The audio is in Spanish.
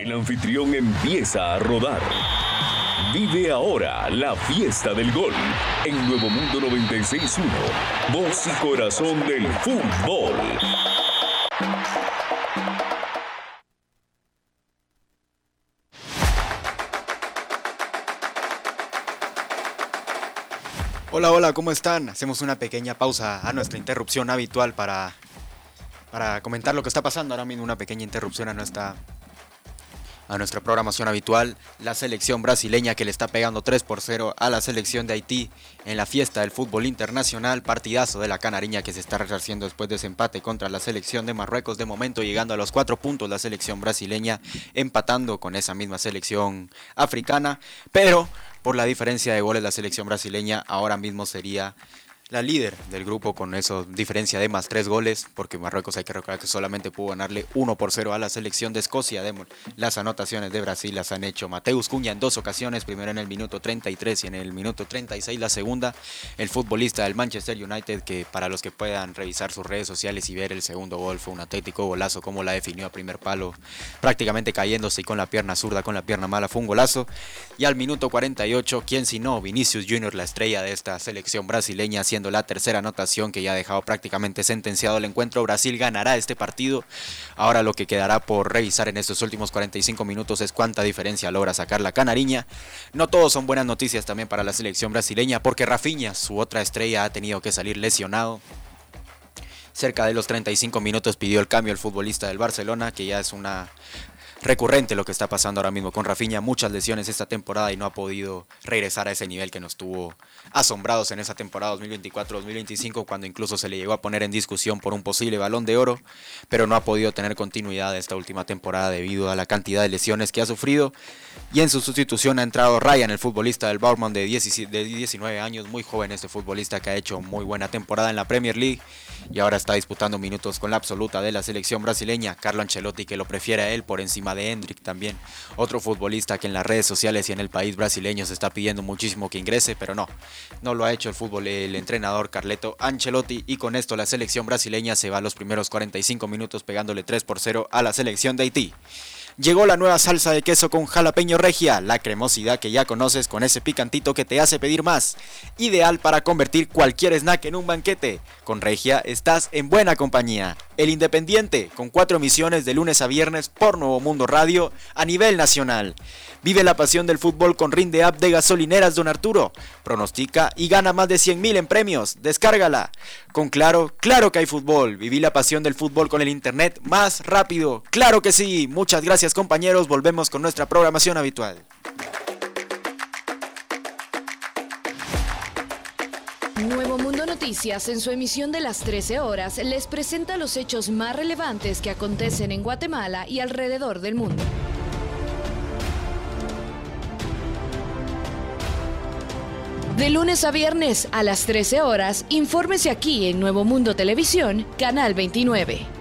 El anfitrión empieza a rodar. Vive ahora la fiesta del gol en Nuevo Mundo 96.1, voz y corazón del fútbol. Hola, hola, ¿cómo están? Hacemos una pequeña pausa a nuestra interrupción habitual para comentar lo que está pasando ahora mismo, una pequeña interrupción a nuestra programación habitual. La selección brasileña que le está pegando 3-0 a la selección de Haití en la fiesta del fútbol internacional. Partidazo de la Canariña que se está resarciendo después de ese empate contra la selección de Marruecos. De momento llegando a los 4 puntos la selección brasileña, empatando con esa misma selección africana, pero por la diferencia de goles la selección brasileña ahora mismo sería la líder del grupo con esa diferencia de más 3 goles, porque Marruecos hay que recordar que solamente pudo ganarle 1-0 a la selección de Escocia. Las anotaciones de Brasil las han hecho Mateus Cunha en 2 ocasiones, primero en el minuto 33 y en el minuto 36 la segunda. El futbolista del Manchester United, que para los que puedan revisar sus redes sociales y ver el segundo gol, fue un auténtico golazo, como la definió a primer palo, prácticamente cayéndose y con la pierna zurda, con la pierna mala, fue un golazo. Y al minuto 48, ¿quién si no? Vinicius Junior, la estrella de esta selección brasileña, haciendo la tercera anotación que ya ha dejado prácticamente sentenciado el encuentro. Brasil ganará este partido. Ahora lo que quedará por revisar en estos últimos 45 minutos es cuánta diferencia logra sacar la Canariña. No todos son buenas noticias también para la selección brasileña, porque Rafinha, su otra estrella, ha tenido que salir lesionado. Cerca de los 35 minutos pidió el cambio el futbolista del Barcelona, que ya es una recurrente lo que está pasando ahora mismo con Rafinha, muchas lesiones esta temporada y no ha podido regresar a ese nivel que nos tuvo asombrados en esa temporada 2024-2025, cuando incluso se le llegó a poner en discusión por un posible Balón de Oro, pero no ha podido tener continuidad esta última temporada debido a la cantidad de lesiones que ha sufrido. Y en su sustitución ha entrado Ryan, el futbolista del Bournemouth de 19 años, muy joven este futbolista que ha hecho muy buena temporada en la Premier League y ahora está disputando minutos con la absoluta de la selección brasileña. Carlo Ancelotti, que lo prefiere a él por encima de Hendrick, también otro futbolista que en las redes sociales y en el país brasileño se está pidiendo muchísimo que ingrese, pero no lo ha hecho el entrenador Carleto Ancelotti, y con esto la selección brasileña se va a los primeros 45 minutos pegándole 3-0 a la selección de Haití. Llegó la nueva salsa de queso con jalapeño regia, la cremosidad que ya conoces con ese picantito que te hace pedir más. Ideal para convertir cualquier snack en un banquete. Con regia estás en buena compañía. El Independiente, con 4 emisiones de lunes a viernes por Nuevo Mundo Radio a nivel nacional. Vive la pasión del fútbol con Rinde App de Gasolineras Don Arturo. Pronostica y gana más de 100.000 en premios. Descárgala. Con Claro, claro que hay fútbol. Viví la pasión del fútbol con el internet más rápido. ¡Claro que sí! Muchas gracias, compañeros. Volvemos con nuestra programación habitual. Nuevo Mundo Noticias, en su emisión de las 13 horas, les presenta los hechos más relevantes que acontecen en Guatemala y alrededor del mundo. De lunes a viernes a las 13 horas, infórmese aquí en Nuevo Mundo Televisión, Canal 29.